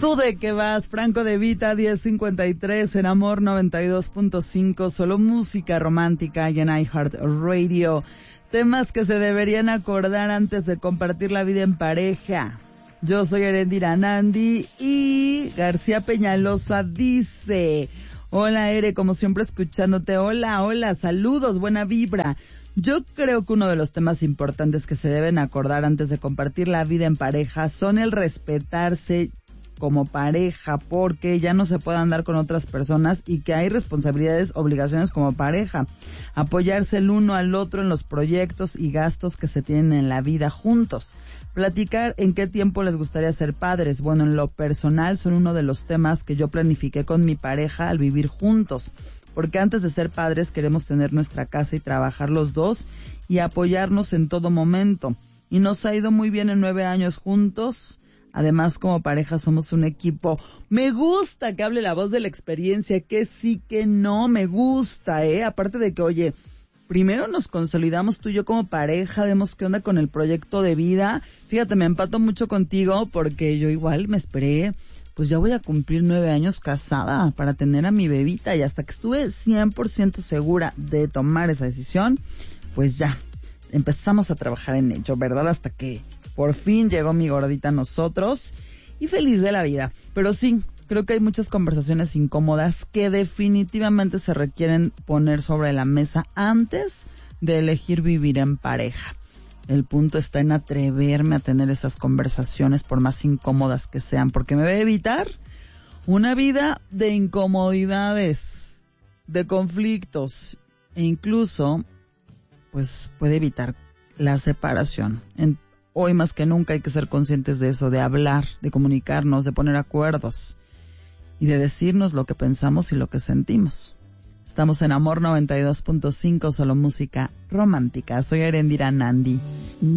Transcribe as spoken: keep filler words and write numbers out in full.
¿Tú de qué vas? Franco De Vita, diez cincuenta y tres, en Amor noventa y dos punto cinco, solo música romántica y en iHeartRadio. Temas que se deberían acordar antes de compartir la vida en pareja. Yo soy Erendira Nandi y García Peñalosa dice: hola Ere, como siempre escuchándote. Hola, hola, saludos, buena vibra. Yo creo que uno de los temas importantes que se deben acordar antes de compartir la vida en pareja son el respetarse como pareja, porque ya no se puede andar con otras personas y que hay responsabilidades, obligaciones como pareja. Apoyarse el uno al otro en los proyectos y gastos que se tienen en la vida juntos. Platicar en qué tiempo les gustaría ser padres. Bueno, en lo personal son uno de los temas que yo planifiqué con mi pareja al vivir juntos. Porque antes de ser padres queremos tener nuestra casa y trabajar los dos y apoyarnos en todo momento. Y nos ha ido muy bien en nueve años juntos. Además, como pareja somos un equipo. Me gusta que hable la voz de la experiencia, que sí, que no, me gusta, ¿eh? Aparte de que, oye, primero nos consolidamos tú y yo como pareja, vemos qué onda con el proyecto de vida. Fíjate, me empato mucho contigo porque yo igual me esperé. Pues ya voy a cumplir nueve años casada para tener a mi bebita, y hasta que estuve cien por ciento segura de tomar esa decisión, pues ya empezamos a trabajar en ello, ¿verdad? Hasta que por fin llegó mi gordita a nosotros y feliz de la vida. Pero sí, creo que hay muchas conversaciones incómodas que definitivamente se requieren poner sobre la mesa antes de elegir vivir en pareja. El punto está en atreverme a tener esas conversaciones por más incómodas que sean, porque me va a evitar una vida de incomodidades, de conflictos e incluso pues puede evitar la separación. En, hoy más que nunca hay que ser conscientes de eso, de hablar, de comunicarnos, de poner acuerdos y de decirnos lo que pensamos y lo que sentimos. Estamos en Amor noventa y dos punto cinco, solo música romántica. Soy Erendira Nandi.